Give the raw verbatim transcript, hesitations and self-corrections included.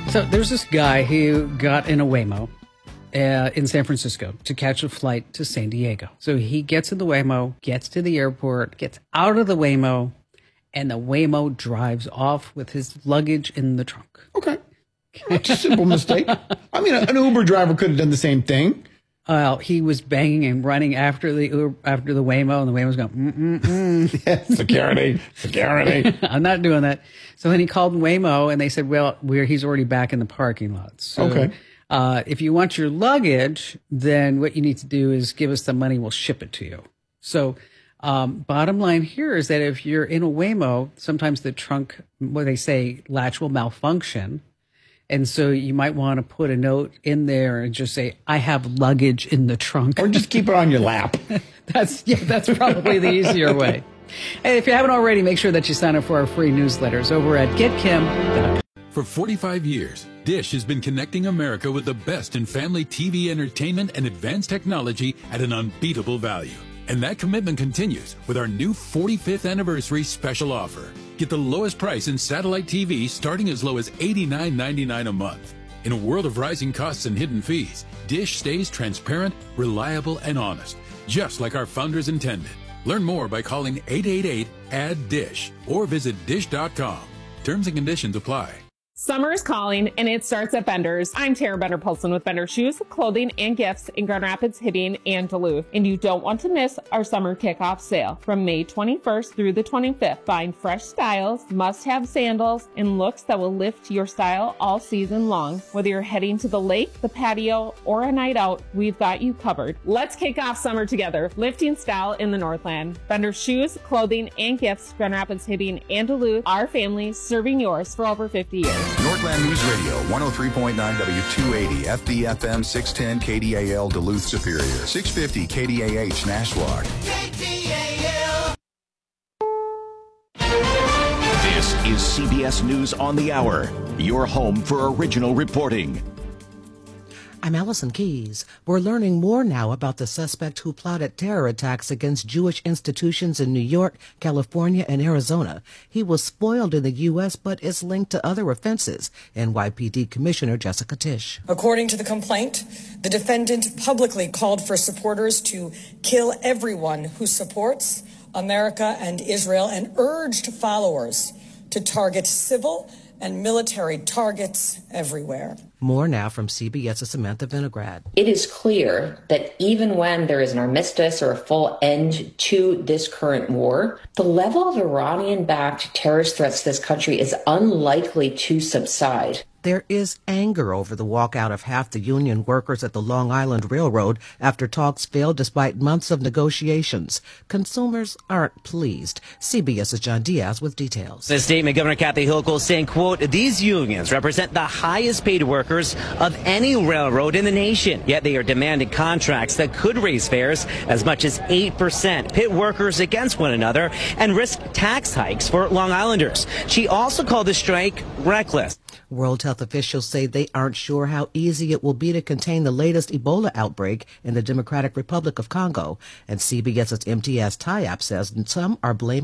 So there's this guy who got in a Waymo uh, in San Francisco to catch a flight to San Diego. So he gets in the Waymo, gets to the airport, gets out of the Waymo, and the Waymo drives off with his luggage in the trunk. Okay. It's a simple mistake. I mean, an Uber driver could have done the same thing. Well, uh, he was banging and running after the Uber, after the Waymo, and the Waymo's going, mm, mm, mm. Yeah, security, security. I'm not doing that. So then he called Waymo, and they said, well, we're, he's already back in the parking lot. So, okay. Uh, if you want your luggage, then what you need to do is give us the money. We'll ship it to you. So um, bottom line here is that if you're in a Waymo, sometimes the trunk, what they say, latch will malfunction. And so you might want to put a note in there and just say, I have luggage in the trunk. Or just keep it on your lap. That's yeah, that's probably the easier way. And if you haven't already, make sure that you sign up for our free newsletters over at get kim dot com. For forty-five years, Dish has been connecting America with the best in family T V entertainment and advanced technology at an unbeatable value. And that commitment continues with our new forty-fifth anniversary special offer. Get the lowest price in satellite T V starting as low as eighty-nine ninety-nine a month. In a world of rising costs and hidden fees, Dish stays transparent, reliable, and honest, just like our founders intended. Learn more by calling eight eight eight, A D D, DISH or visit dish dot com. Terms and conditions apply. Summer is calling, and it starts at Bender's. I'm Tara Bender-Polson with Bender Shoes, Clothing, and Gifts in Grand Rapids, Hibbing, and Duluth. And you don't want to miss our summer kickoff sale from May twenty-first through the twenty-fifth. Find fresh styles, must-have sandals, and looks that will lift your style all season long. Whether you're heading to the lake, the patio, or a night out, we've got you covered. Let's kick off summer together, lifting style in the Northland. Bender Shoes, Clothing, and Gifts, Grand Rapids, Hibbing, and Duluth. Our family serving yours for over fifty years. Northland News Radio, one oh three point nine W two eighty, F D F M six ten K D A L Duluth Superior, six fifty K D A H Nashwauk. K D A L. This is C B S News on the Hour, your home for original reporting. I'm Allison Keyes. We're learning more now about the suspect who plotted terror attacks against Jewish institutions in New York, California, and Arizona. He was spoiled in the U S but is linked to other offenses. N Y P D Commissioner Jessica Tisch. According to the complaint, the defendant publicly called for supporters to kill everyone who supports America and Israel and urged followers to target civil and military targets everywhere. More now from CBS's Samantha Vinograd. It is clear that even when there is an armistice or a full end to this current war, the level of Iranian-backed terrorist threats to this country is unlikely to subside. There is anger over the walkout of half the union workers at the Long Island Railroad after talks failed despite months of negotiations. Consumers aren't pleased. CBS's John Diaz with details. In a statement, Governor Kathy Hochul saying, quote, these unions represent the highest paid workers of any railroad in the nation. Yet they are demanding contracts that could raise fares as much as eight percent, pit workers against one another, and risk tax hikes for Long Islanders. She also called the strike reckless. World Health officials say they aren't sure how easy it will be to contain the latest Ebola outbreak in the Democratic Republic of Congo. And CBS's M T S T I A P says some are blaming